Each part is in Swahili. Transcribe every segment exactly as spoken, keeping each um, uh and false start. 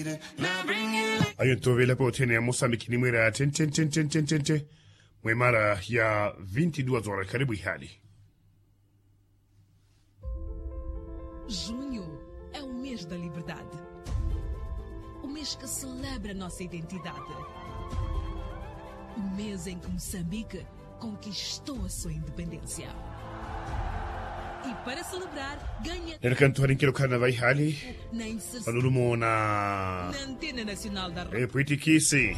Ayuntovela potene ya Mozambique ni mwera ten ten ten ten ten ten ten mwemara ya vinte e duas horas. Karibu hali. Junho é o mês da liberdade. O mês que celebra nossa identidade. O mês em que Moçambique conquistou a sua independência. E para celebrar, ganha Nel canto harinkelo carnaval hali. na inserção Palulumo na na Antena Nacional da e poitikisi.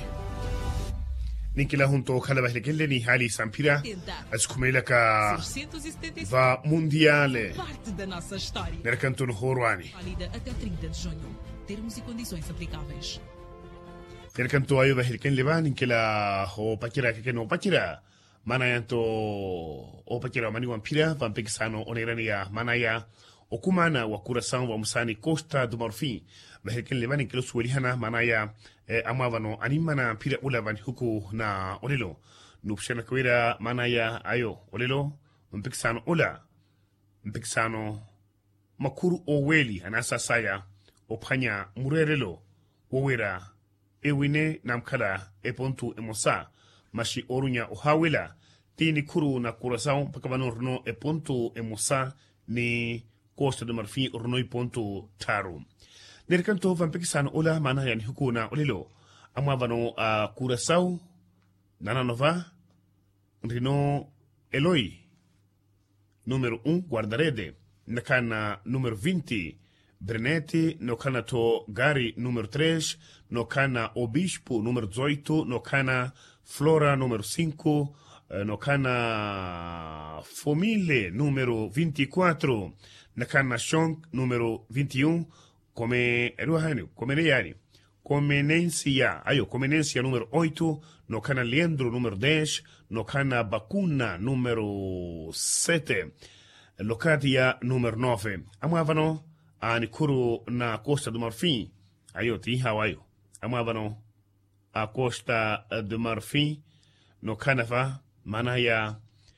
Ninkila hunto carnaval kelle ni hali sampira. Tenta. Askumela ka seiscentos e setenta e cinco, va mondiale. parte da nossa história. Nel canto no Horwani. Válida até trinta de junho. Termos e condições aplicáveis. Nel canto ayo va hilken leva ninkila ho pakira keke no pakira. Mana yanto o pakira mani wampira vampekisano onerani ya mana ya okumana wa Curaçao wa musani Costa do Marfim baheken levani kilo suwelihana mana ya eh, amavano animana pira ula van huku na olelo nupshana kwira mana ya ayo olelo mpekisano ula mpekisano makuru oweli anasa saya opanya murerelo wowera ewine namkala epontu emosa mashi orunya uhawila tini kuru na Curaçao pakabano rno e ponto e mosa ni Costa do Marfim rno i ponto taru. Nerikanto vampekisano ola mana yani hukuna olilo amavano a Curaçao nananova rino Eloi número um guardarede nakana número vinte Brenete no kana to Gari número três no kana Obispo número dezoito no kana Flora número cinco, no cana Fomile número vinte e quatro, na cana Shonk número vinte e um, come Eruhani, Comeneani, Comenencia, ayo, Comenencia número oito, no cana Leandro número dez, no cana Bacuna número sete, Locadia número nove. Amavano a Nikuru na Costa do Marfim, ayo, ti Hawaii, amavano a Costa do Marfim no Canava manaya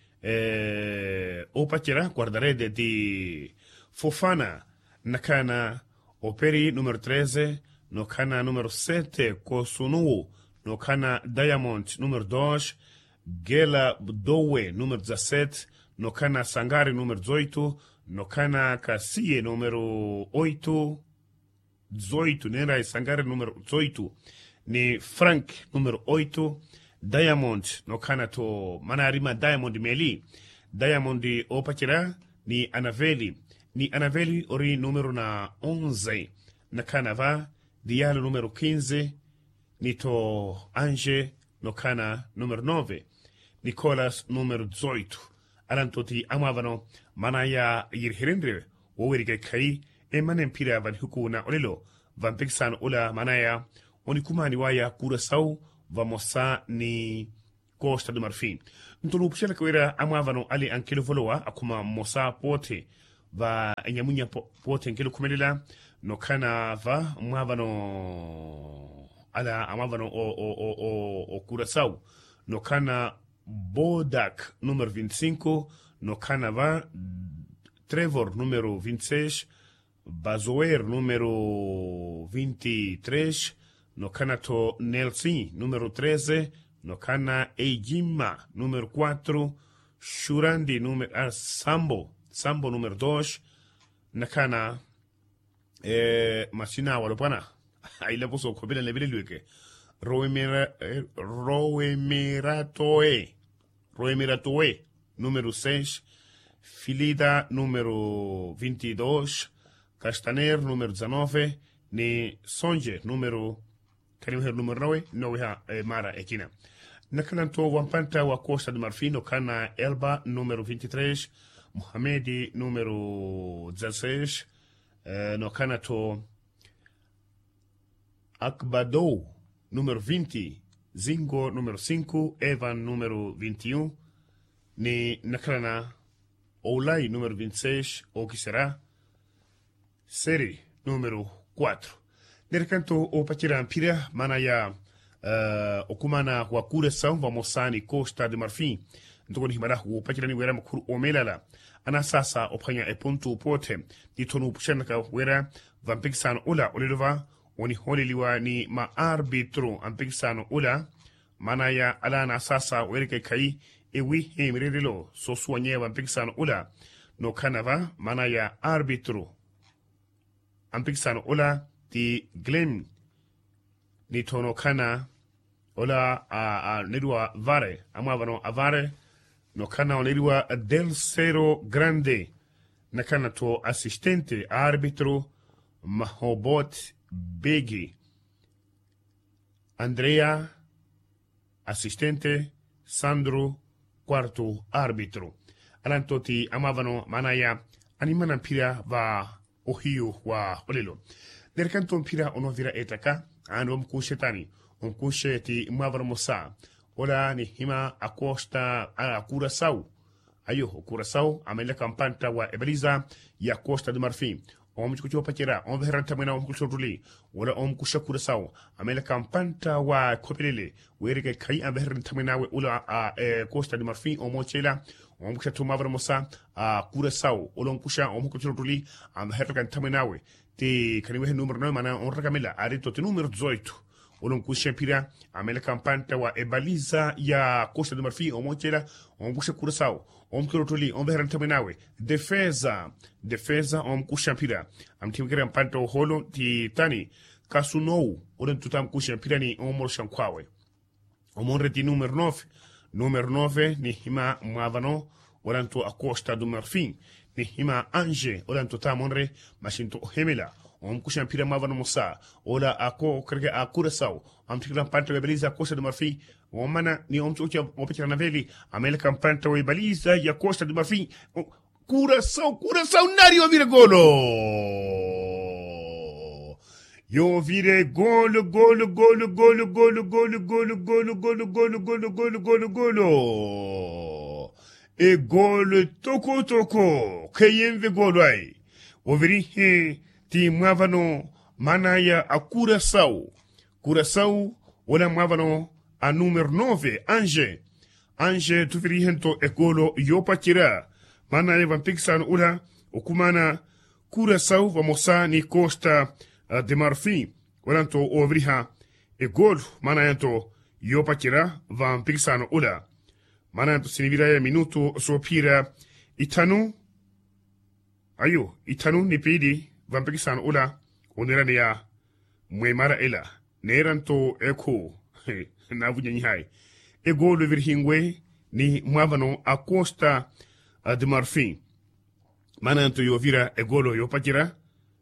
eh, opatira guardarede di Fofana na cana Operi número treze no cana número sete Kosunu no cana Diamond número dois Gela Dowe número dezessete no cana Sangare número dezoito no cana Cassie número oito dezoito nera Sangare número dezoito ni Frank número oito, Diamond no kana to manarima Diamond Meli, Diamond opachira ni Anaveli, ni Anaveli ori número na onze, na kanava Dialo número quinze, ni to Ange no kana número nove, Nicolas número dezoito. Alantoti amavano manaya yirhirendre, owerike kai, e manempira van hukuna olilo, van pixan ola manaya, onikumani waya Curaçao vamosa ni Costa do Marfim. Ntonu puxela kwera amavano ali ankelo voloa akuma mosa pote va enyamunya pote ankelo kumelela no kana va amavano ala amavano o o o o, o Curaçao no kana Bodak número vinte e cinco no kana va Trevor número vinte e seis Bazoer número vinte e três no canato Nelson, número treze, no cana Ejima, número quatro, Shurandi, número ah, Sambo, Sambo, número dois, na cana eh, Machina, Walopana, aí lá posso copiar na Bíblia, Roemiratoe, Roemiratoe, número seis, Filida, número vinte e dois, Castaner, número dezenove, ni Songe, número Karim her numero nove, nove ha eh, mara ekina. Nakalanto wampanta wa Costa do Marfim no kana Elba número vinte e três, Mohamedi número dezesseis, eh, no kana to Akbadou número vinte, Zingo número cinco, Evan número vinte e um, ni nakalana Oulai número vinte e seis, o que será Seri número quatro. Nerikanto o patira pira mana ya uh, okumana wa Curaçao va mosani Costa de Marfim ntoko ni himara o patira ni wera makuru omelala ana sasa opanya e ponto pote di tonu pushanaka wera vampiksan ola olilova waniholeliwa ni maarbitro ampikisano ula mana ya alana sasa werike kai ewi hemririlo sosuwanyewa ampikisano ula no kanava mana ya arbitro ampikisano ula ti Glenn ni tono kana ola a, a nirwa vare amavano avare no kana onirwa del Cerro Grande na kana to assistente arbitro Mahobot Begi Andrea assistente Sandro quarto arbitro alantoti amavano manaya animana pira va ohio wa olelo der kanton pira ono vira etaka anom kushetani on kusheti mavano mosa ola ni hima acosta a Curaçao ayo Curaçao amela campanta wa ebeliza ya Costa de Marfim om kucho pakira om veranta mena om kucho ruli wala om kusha Curaçao amela campanta wa kopelele werike kai am veranta mena we ula a Costa de Marfim om mochela om kusha tumavano mosa a Curaçao olon kusha om kucho ruli am veranta mena we te kaniwe numero nove mana on rakamela arito te numero dezoito olon kusha pira amela campanta wa ebaliza ya Costa de Marfim om mochela om kusha Curaçao om kurotuli om veranta menawe defesa defesa om kushampira am timkira mpanto holo ti tani kasunou oden tutam kushampira ni om shankwawe om reti numero nove numero nove ni hima mwavano odanto a Costa do Marfim ni hima Ange odanto tamonre mashinto hemela om kushampira mwavano mosa ola ako krege a Curaçao am tikra mpanto beliza Costa do Marfim Omana ni omchocha opechana naveli amela campanta we baliza ya Costa de Marfim Curaçao Curaçao nari o vire golo yo vire golo golo golo golo golo golo golo golo golo golo golo golo golo golo e golo toko toko kayemve golo ai o viri he ti mwavano manaya a Curaçao Curaçao wala mwavano a numero nove, Ange. Ange tuvirihento ekolo yopa kira. Mana evan pixan ula, okumana Curaçao vamosa ni Costa uh, de Marfim. Walanto ovriha ekolo, mana ento yopa kira van pixan ula. Mana ento sinivira minuto sopira itanu. Ayo, itanu ni pidi van pixan ula. Onirani ya mwemara ela. Neranto eko. Na vunya nyihai e golo virhingwe ni mwavano a Costa de Marfim mana anto yo vira e golo yo pakira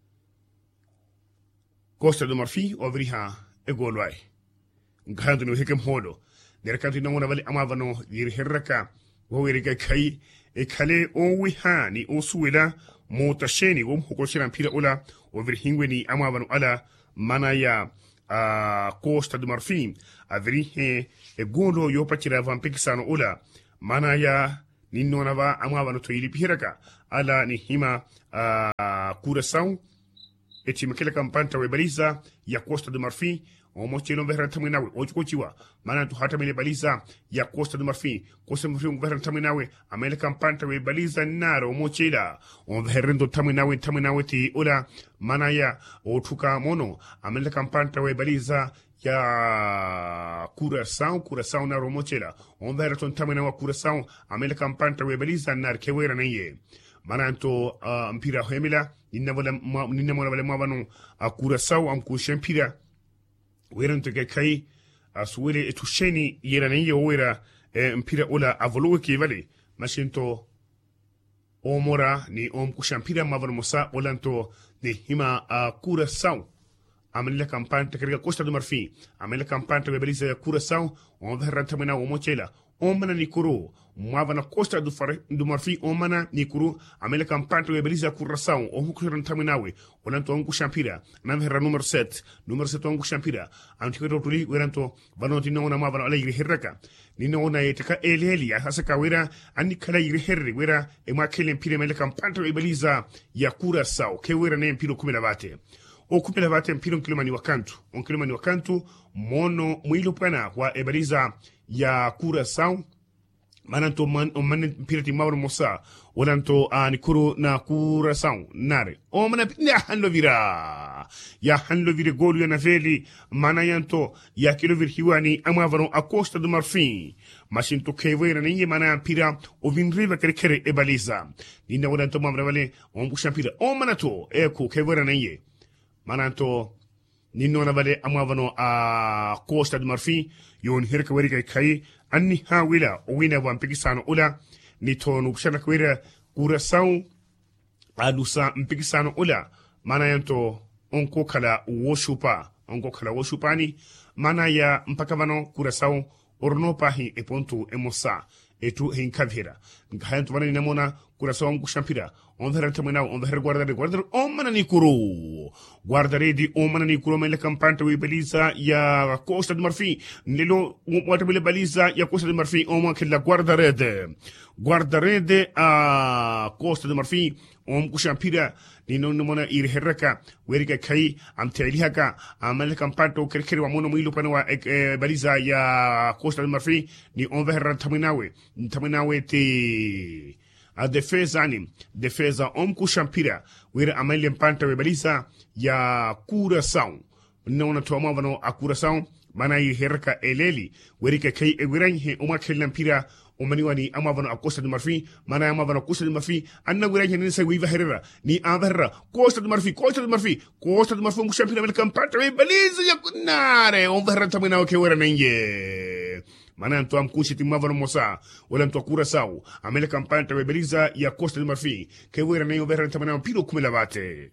Costa de Marfim o viriha e golo ai ngando no hekem hodo der kanti no wona vali amavano yir herraka wo wirika kai e kale o wiha ni o suwela motasheni wom hokoshiran pira ola o virhingwe ni amavano ala mana ya a Costa de Marfim avri he e golo yo pakira van pekisano ula mana ya ninno nava amava no toyili piraka ala ni hima a Curaçao e timkele kampanta we baliza ya Costa de Marfim o mochelo veranta minawe o chikochiwa mana tu hata mele baliza ya Costa de Marfim Costa de Marfim veranta minawe amele kampanta we baliza naro o mochela o verendo taminawe taminawe ti ula mana ya o tuka mono amele kampanta we baliza ya Curaçao Curaçao naro mochela o verento taminawa Curaçao amele kampanta we baliza nar kewera naye mana anto uh, mpira hemila ninna wala ninna wala mawano a Curaçao am ku shempira werento ke kai aswele etusheni yerani yowera e mpira ola avolo ke vale mashinto omora ni om kushampira mavano mosa olanto ni hima a Curaçao amela campante kerga Costa do Marfim amela campante be belize ya Curaçao on veranta mena o mochela omana ni kuro mwava na Costa do, do Marfim omana ni kuru amela campante be belize ya Curaçao o hukuranta menawe olanto on kushampira na verra numero sete numero sete on kushampira antiko tuli weranto vanoti no na mwava na alegre herraka ni no na etaka eleli hasaka wera ani kala yire herre wera e makele mpire mele campante be belize ya Curaçao ke wera ne mpiro kumela vate o kupela vate mpiro nkilomani wakantu onkilomani wakantu mono mwilo pana kwa ebaliza ya Curaçao mananto man o man pirati mawr mosa walanto ani kuro na kura sound nare o mana ya hanlo vira ya hanlo vira golu ya naveli manayanto ya kilo vir hiwani amavano a Costa do Marfim mashinto kevera ninye mana pira o vinriva kere kere e baliza ninna walanto mamra vale o mbusha pira o manato eko kevera ninye mananto ninno na vale amavano a Costa do Marfim yon hirka weri kai anni hawila o wina wan pikisano ula ni tonu bshana kwira Curaçao adusa mpikisano ula mana yanto onko kala woshupa onko kala woshupani mana ya mpakavano Curaçao orno pahi e pontu emosa etu hin kavira ngahanto mana namona Curaçao onko shampira on vera tamana on vera guardare guardare o mana ni kuru guardare di o mana ni kuru mele campante wi baliza ya Costa do Marfim nelo wata bele baliza ya Costa do Marfim o ma kella guardare de guardare de a Costa do Marfim om kushampira ni non mona ir herraka weriga kai am telihaka amal campante kerkeri wa mono milo panwa e baliza ya Costa do Marfim ni on vera taminawe taminawe te a defesa ni defesa om kushampira wera amali mpanta we balisa ya Curaçao nona toma vano a Curaçao mana yi herka eleli werika kai e wiranhe uma kellampira o maniwani amavano a Costa do Marfim mana amavano Costa do Marfim anna wiranhe ni sa wiva herera ni averra Costa do Marfim Costa do Marfim Costa do Marfim kushampira mel campanta we balisa ya kunare on verra tamina ke wera nenge mana anto am kushiti mavano mosa wala anto Curaçao amele campante we beliza ya Costa do Marfim ke wera ne over tamana piro come lavate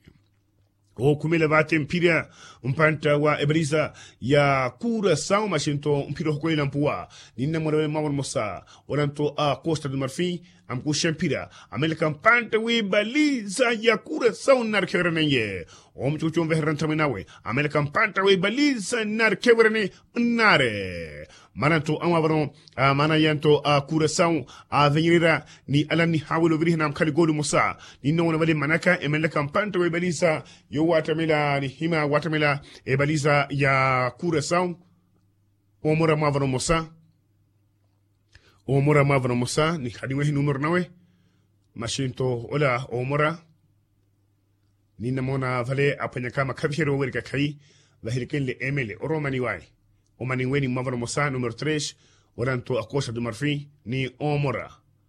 o come lavate mpira mpanta wa ebeliza ya Curaçao mashinto mpiro ko ilampua ninna mo mavano mosa wala anto a Costa do Marfim am kushampira amele campante we beliza ya Curaçao nar ke wera ne o mchucho over tamana we amele campante we beliza nar ke wera ne nare mananto amavano uh, mana yanto a uh, Curaçao a uh, venira ni alani hawilo virihna mkali golu musa ni no wale manaka emele kampanta we balisa yo watamela ni hima watamela e balisa ya Curaçao o mora mavano musa o mora mavano musa ni hadiwe numero nawe mashinto ola o mora ni namona vale apanya kama kabihero werika kai vahiriken le emele oromani wai o maniweni mavano mosa número três oranto a Costa do Marfim ni omora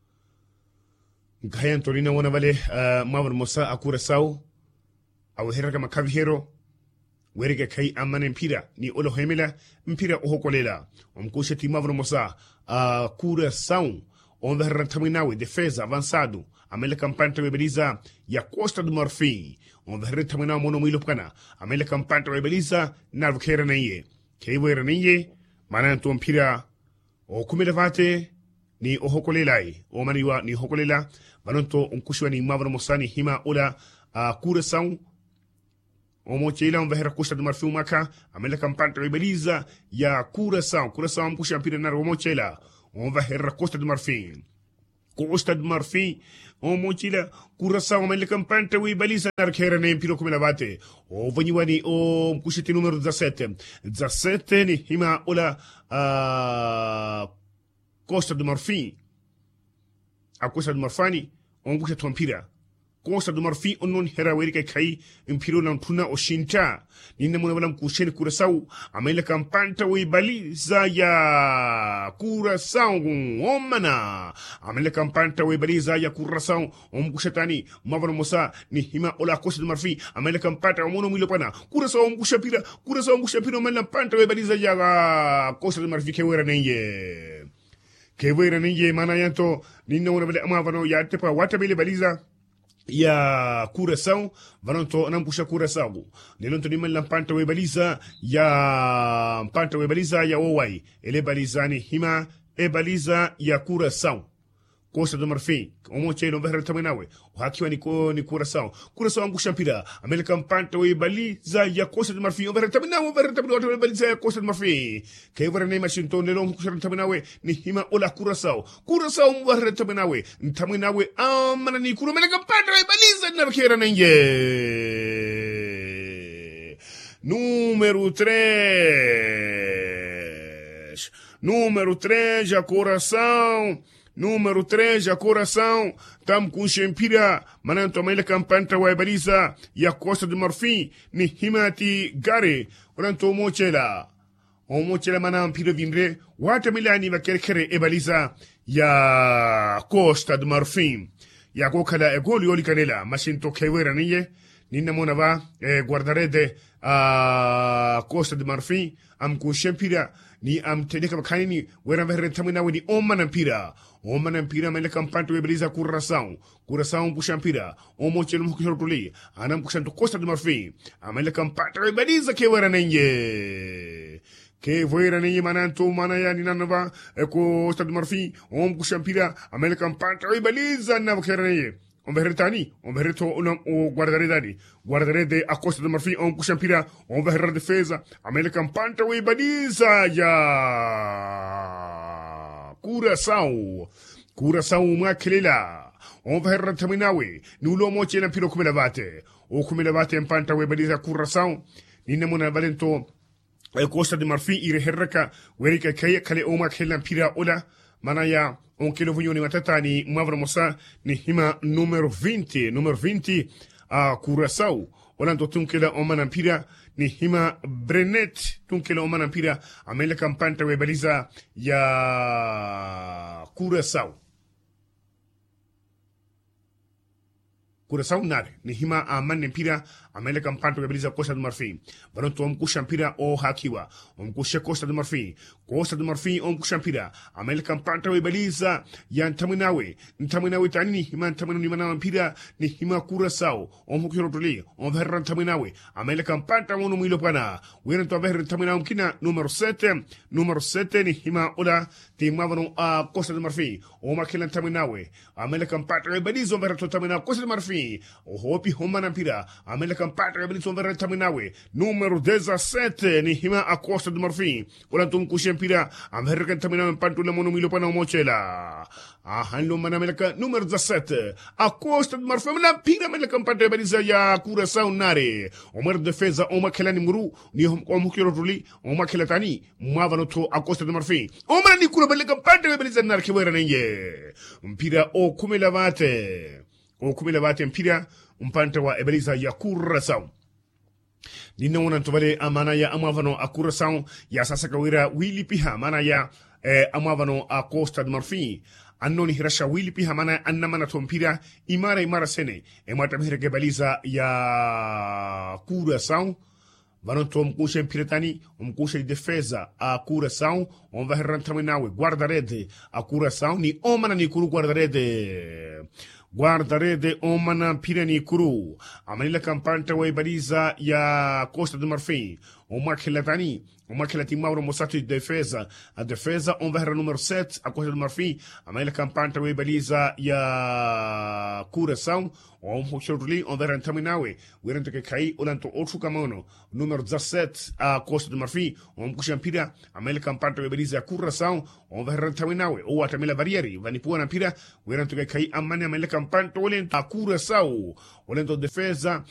ngayanto lina wana vale uh, mavano mosa a Curaçao au heraka makavihero werika kai amane mpira ni olo hemela mpira ohokolela omkushe ti mavano mosa a uh, Curaçao onde rentaminawe defesa avançado amele campante webeliza ya Costa do Marfim onde rentaminawe mono mwilo pkana amele campante webeliza narvukera neye keiwera ninye mana nto mpira o kumele vate ni ohokolelai o maniwa ni hokolela banonto unkushwa ni mavano mosani hima ola a Curaçao o mochila on vehera Costa do Marfim maka amele campante rebeliza ya Curaçao Curaçao unkushwa mpira na o mochila on vehera Costa do Marfim Costa do Marfim o mochila Curaçao amele campante rebeliza na kera ne mpira kumele vate o vaniwani o mkushiti numero dezessete dezessete ni hima ola a Costa do Marfim a Costa do Marfim on mkushiti mpira Costa do Marfim onon hera werika kai impiro na tuna o shinta nina mwana wala mkusheni Curaçao amele kampanta we baliza ya Curaçao omana amele kampanta we baliza ya Curaçao omkushetani mavano mosa ni hima ola Costa do Marfim amele kampanta omono mwilo pana Curaçao omkushapira Curaçao omkushapira amele kampanta we baliza ya Costa do Marfim kewera nenge kewera nenge mana yanto nina mwana wala amavano ya tepa watabele baliza ya Curaçao vanonto nampusha Curaçao nelonto nimela mpanta we baliza ya mpanta we baliza ya Owai ele baliza ni hima e baliza ya Curaçao Costa do Marfim omo chelo vehera taminawe hakiwa ni ko ni Curaçao Curaçao angusha mpira Amerika mpanta we baliza ya Costa do Marfim vehera taminawe vehera taminawe we baliza ya Costa do Marfim kevera ne Washington lelo kusha taminawe ni hima ola Curaçao Curaçao vehera taminawe taminawe amana ni kuro Amerika mpanta we baliza na bakera nenge número três número três a Curaçao Número três, a Coração, tam com Xempira, mananto a Maila Campanta Waibaliza, e a Costa do Marfim, ni Himati Gare, oranto o Mochela. O Mochela manam Pira Vindre, wata milani vakerkere e baliza, ya Costa do Marfim. Ya Gokala e Goli Oli Canela, Masinto Kewera Niye, Nina Monava, e Guardarede a Costa do Marfim, am com Xempira, ni am teneka makanini wera verre tamina weni omana pira omana pira mele kampanto ebeliza Curaçao Curaçao pushampira omo chelo mukishortuli anam kushanto Costa do Marfim amele kampanto ebeliza ke wera nenye ke wera nenye mananto manaya ni nanova e Costa do Marfim om kushampira amele kampanto ebeliza na kera nenye on verretani on verreto on o guardare dani guardare de a Costa do Marfim on kushampira on verre defesa amele campanta we badiza ya Curaçao Curaçao makelela on verre taminawe nulo moche na piro come lavate o come lavate in panta we badiza Curaçao ninne mona valento e Costa do Marfim ire herraka werika kay kale o makela pira ola manaya on kilo vunyoni matatani mavra mosa ni hima numero vinte numero vinte a Curaçao olando tunkela o manampira ni hima Brenet tunkela o manampira amele campanta we baliza ya Curaçao Curaçao nare ni hima a manampira amele campanta we baliza Costa do Marfim baronto om kushampira o hakiwa om kushe Costa do Marfim Costa do Marfim om kushampira amele campanta we baliza ya ntaminawe ntaminawe tani hima ntaminawe mana mpira ni hima Curaçao om hukirotuli om verra ntaminawe amele campanta wono mwilo pana wena to verra ntaminawe kina numero sete numero sete ni hima ola ti mavano a Costa do Marfim o makela ntaminawe amele campanta we baliza verra ntaminawe Costa do Marfim o hopi homa mpira amele campanta we baliza verra ntaminawe numero dezessete ni hima a Costa do Marfim ola tum kushempira amverra ntaminawe pantu le mono mwilo pana mochela a hanlo manamelka numero dezessete a Costa do Marfim na pira mele campanta we baliza ya Curaçao nare o mer defesa o makela ni muru ni o mukiro ruli o makela tani mavano to a Costa do Marfim o mara ni kula mele campanta we baliza nar kewera nenge mpira o kumelavate o kumelavate mpira mpanta wa ebeliza ya Curaçao nina wana tobale amana ya amavano a Curaçao ya sasa kawira wili piha mana ya eh, amavano a Costa do Marfim annoni hirasha wili piha mana anna mana tompira imara imara sene e mata mihira gebaliza ya Curaçao Varanto mkushe mpiretani, mkushe defesa a Curaçao, on va rantaminawe guardarede a Curaçao ni omana ni kuru guardarede. Guardarede omana pira ni kuru. Amanila campanta we baliza ya Costa do Marfim. Uma Kelatani, uma Kelati Mauro Mossato de defesa. A defesa on va número sete a Costa do Marfim. Amanila campanta we baliza ya Curaçao. On hochorli on va rantaminawe. Wirento ke kai olanto outro camono. Número dezessete a Costa do Marfim. On kushampira Amanila campanta we baliza ya Curaçao. On va rantaminawe. O atamila varieri. Vanipua na pira. Wirento ke kai amane Amanila campanta olento a Curaçao. Olento defesa